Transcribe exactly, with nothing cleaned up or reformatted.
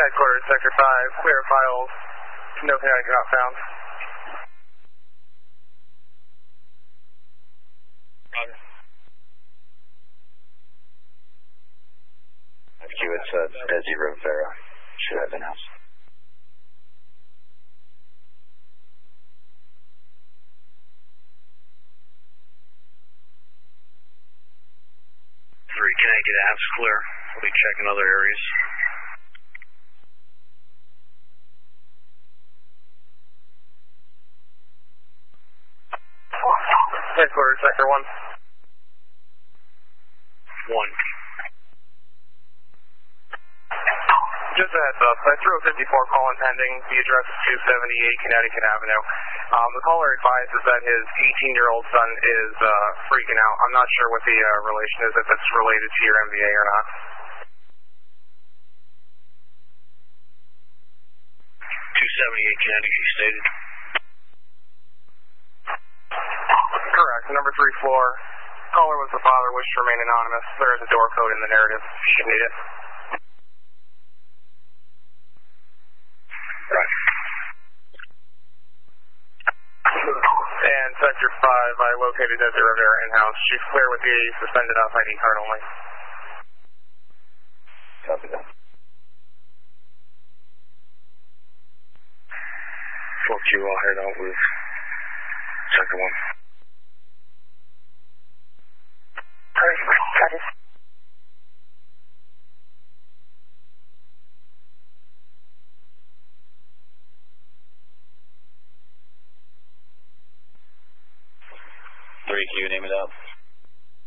Headquarters, Sector five, clear files. No kinetic not found. F Q, it's uh, Desi Rivera. Should have been house. Three, can I get apps clear? We'll be checking other areas. Headquarters, Sector one. One. Just a heads up, I threw a fifty-four call in pending. The address is two seventy-eight Connecticut Avenue. Um, the caller advises that his eighteen-year-old son is uh, freaking out. I'm not sure what the uh, relation is, if it's related to your M V A or not. two seventy-eight Connecticut, you stated? Correct. Number three floor. Caller was the father, wished to remain anonymous. There is a door code in the narrative, if you need it. Right. And Sector five, I located Desi Rivera in-house. She's clear with the suspended off I D card only. Copy that. four Q, I'll head out with Sector one. Got it. Three Q, name it up.